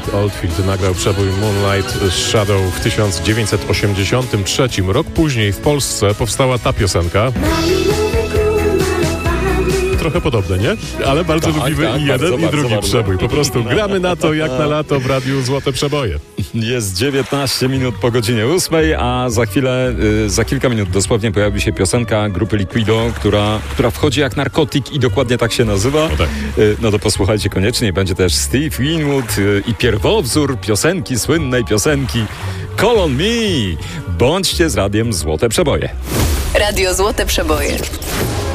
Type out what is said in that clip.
Oldfield nagrał przebój Moonlight Shadow w 1983. Rok później w Polsce powstała ta piosenka. Trochę podobne, nie? Ale bardzo lubimy i jeden, i drugi przebój. Po prostu gramy na to jak na lato w radiu Złote Przeboje. Jest 19 minut po godzinie 8, a za chwilę, za kilka minut dosłownie pojawi się piosenka grupy Liquido, która wchodzi jak narkotyk i dokładnie tak się nazywa. No tak. No to posłuchajcie koniecznie. Będzie też Steve Winwood i pierwowzór piosenki, słynnej piosenki Call on Me. Bądźcie z radiem Złote Przeboje. Radio Złote Przeboje.